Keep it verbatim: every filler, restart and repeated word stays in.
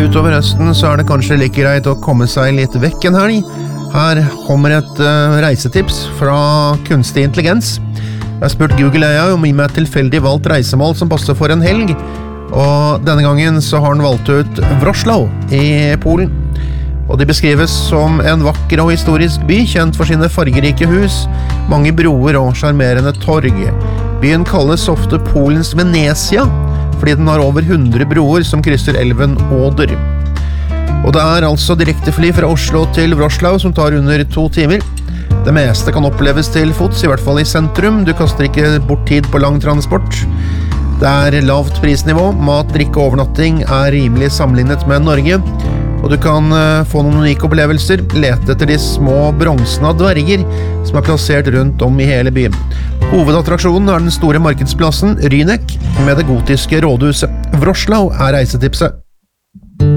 Utover høsten så er det kanskje like greit å komme seg litt vekk en helg. Her kommer et uh, reisetips fra kunstig intelligens. Jeg har spurt Google A I om å gi meg et tilfeldig valgt reisemål som passer for en helg, og denne gangen så har den valgt ut Wrocław i Polen. Og de beskrives som en vakker og historisk by, kjent for sine fargerike hus, mange broer og charmerende torg. Byen kalles ofte Polens Venezia, fordi den har over hundre broer som krysser elven Oder. Og det er altså direktefly fra Oslo til Wrocław som tar under to timer. Det meste kan oppleves til fots, i hvert fall i sentrum. Du kaster ikke bort tid på lang transport. Det er lavt prisnivå, mat, drikke og overnatting er rimelig sammenlignet med Norge. Og du kan uh, få noen unike opplevelser, lete etter de små bronzene av dverger som er plassert rundt om i hele byen. Hovedattraksjonen er den store markedsplassen Rýnek med det gotiske rådhuset. Wrocław er reisetipset.